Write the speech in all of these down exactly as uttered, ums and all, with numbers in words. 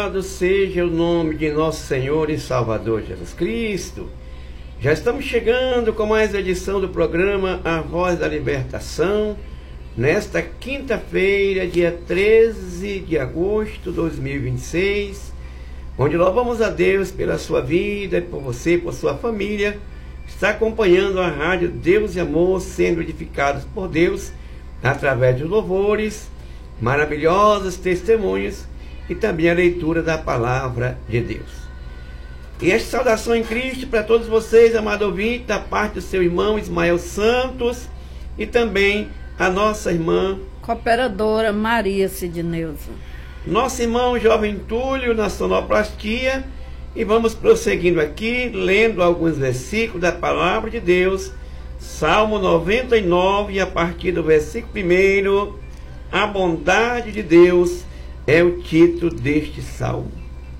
Louvado seja o nome de nosso Senhor e Salvador Jesus Cristo. Já estamos chegando com mais edição do programa A Voz da Libertação, nesta quinta-feira, dia treze de agosto de dois mil e vinte e seis, onde louvamos a Deus pela sua vida, por você, por sua família. Está acompanhando a rádio Deus e Amor, sendo edificados por Deus através de louvores, maravilhosos testemunhos e também a leitura da palavra de Deus. E esta saudação em Cristo para todos vocês, amado ouvinte, da parte do seu irmão Ismael Santos e também a nossa irmã cooperadora Maria Sidneuza, nosso irmão jovem Túlio na sonoplastia. E vamos prosseguindo aqui, lendo alguns versículos da palavra de Deus. Salmo noventa e nove, a partir do versículo primeiro, a bondade de Deus é o título deste salmo.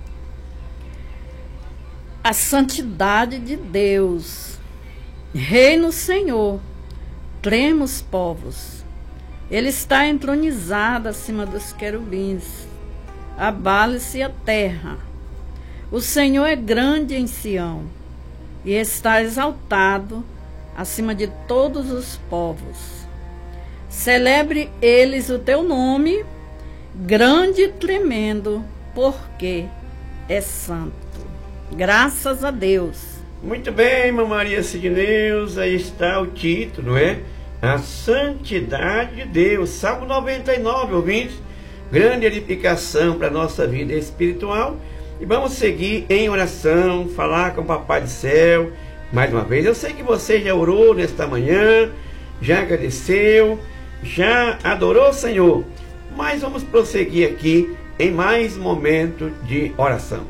A santidade de Deus, Reino Senhor, tremos povos. Ele está entronizado acima dos querubins, abale-se a terra. O Senhor é grande em Sião e está exaltado acima de todos os povos. Celebre eles o teu nome, grande e tremendo, porque é santo. Graças a Deus. Muito bem, irmã Maria Sidneuza, aí está o título, não é? A santidade de Deus. Salmo noventa e nove, ouvintes, grande edificação para a nossa vida espiritual. E vamos seguir em oração, falar com o Papai do Céu. Mais uma vez, eu sei que você já orou nesta manhã, já agradeceu, já adorou o Senhor. Mas vamos prosseguir aqui em mais um momento de oração.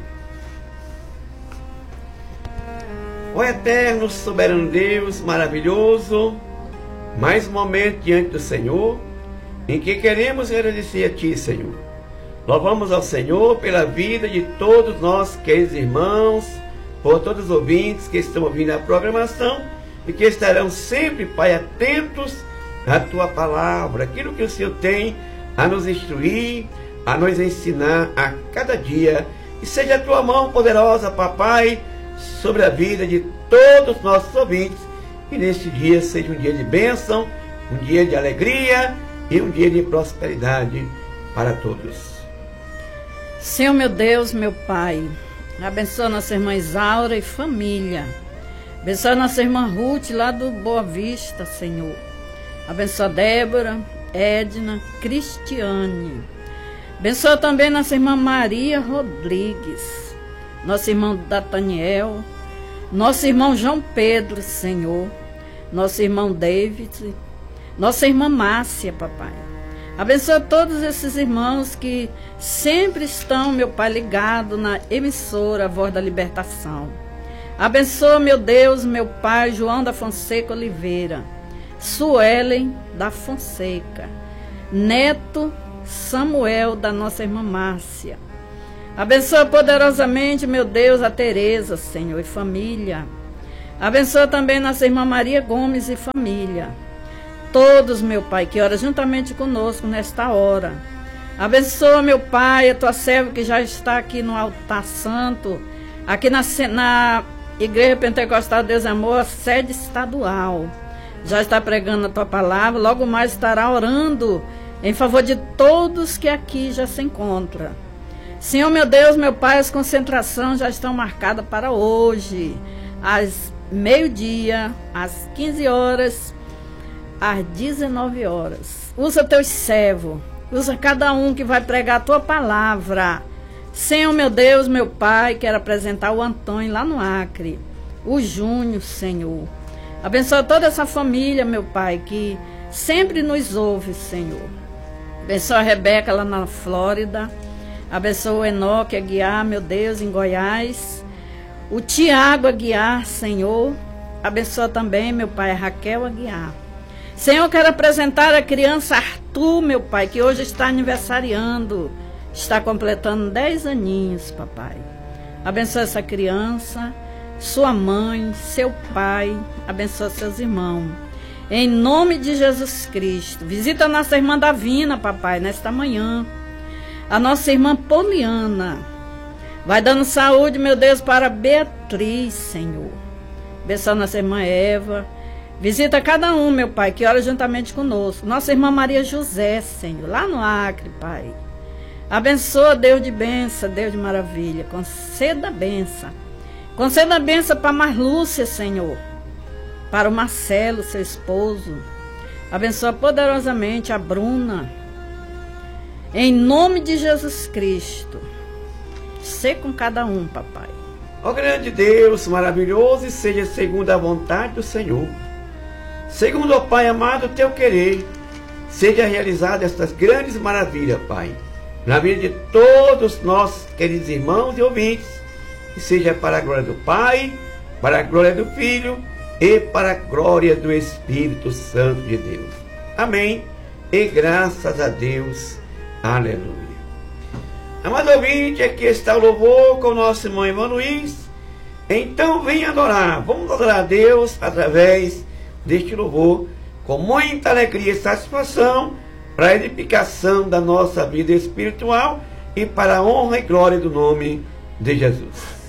Ó eterno, soberano Deus, maravilhoso, mais um momento diante do Senhor, em que queremos agradecer a Ti, Senhor. Louvamos ao Senhor pela vida de todos nós, queridos irmãos, por todos os ouvintes que estão ouvindo a programação e que estarão sempre, Pai, atentos à Tua palavra, aquilo que o Senhor tem a nos instruir, a nos ensinar a cada dia. E seja a Tua mão poderosa, Papai, sobre a vida de todos os nossos ouvintes, e neste dia seja um dia de bênção, um dia de alegria e um dia de prosperidade para todos. Senhor meu Deus, meu Pai, abençoa nossa irmã Isaura e família. Abençoa nossa irmã Ruth lá do Boa Vista, Senhor. Abençoa Débora, Edna, Cristiane. Abençoa também nossa irmã Maria Rodrigues, nosso irmão Dataniel, nosso irmão João Pedro, Senhor, nosso irmão David, nossa irmã Márcia, Papai. Abençoa todos esses irmãos que sempre estão, meu Pai, ligados na emissora A Voz da Libertação. Abençoa, meu Deus, meu Pai, João da Fonseca Oliveira, Suelen da Fonseca, Neto Samuel da nossa irmã Márcia. Abençoa poderosamente, meu Deus, a Tereza, Senhor, e família. Abençoa também nossa irmã Maria Gomes e família. Todos, meu Pai, que ora juntamente conosco nesta hora. Abençoa, meu Pai, a tua serva que já está aqui no altar santo, aqui na, na Igreja Pentecostal Deus e Amor, sede estadual. Já está pregando a tua palavra, logo mais estará orando em favor de todos que aqui já se encontram. Senhor, meu Deus, meu Pai, as concentrações já estão marcadas para hoje, às meio-dia, às quinze horas, às dezenove horas. Usa teus servos, usa cada um que vai pregar a tua palavra. Senhor, meu Deus, meu Pai, quero apresentar o Antônio lá no Acre, o Júnior, Senhor. Abençoa toda essa família, meu Pai, que sempre nos ouve, Senhor. Abençoa a Rebeca lá na Flórida. Abençoa o Enoque Aguiar, meu Deus, em Goiás. O Tiago Aguiar, Senhor. Abençoa também, meu Pai, a Raquel Aguiar. Senhor, quero apresentar a criança Arthur, meu Pai, que hoje está aniversariando. Está completando dez aninhos, Papai. Abençoa essa criança, sua mãe, seu pai. Abençoa seus irmãos. Em nome de Jesus Cristo. Visita a nossa irmã Davina, Papai, nesta manhã. A nossa irmã Poliana. Vai dando saúde, meu Deus, para Beatriz, Senhor. Abençoa nossa irmã Eva. Visita cada um, meu Pai, que ora juntamente conosco. Nossa irmã Maria José, Senhor, lá no Acre, Pai. Abençoa, Deus de bênção, Deus de maravilha. Conceda a bênção. Conceda a bênção para Marlúcia, Senhor. Para o Marcelo, seu esposo. Abençoa poderosamente a Bruna. Em nome de Jesus Cristo. Sê com cada um, papai. Ó grande Deus, maravilhoso, e seja segundo a vontade do Senhor. Segundo, ó Pai amado, o teu querer, seja realizada estas grandes maravilhas, Pai, na vida de todos nós, queridos irmãos e ouvintes, que seja para a glória do Pai, para a glória do Filho e para a glória do Espírito Santo de Deus. Amém. E graças a Deus. Aleluia. Amado ouvinte, aqui está o louvor com o nosso irmão Ivan Luiz. Então venha adorar. Vamos adorar a Deus através deste louvor com muita alegria e satisfação para a edificação da nossa vida espiritual e para a honra e glória do nome de Jesus.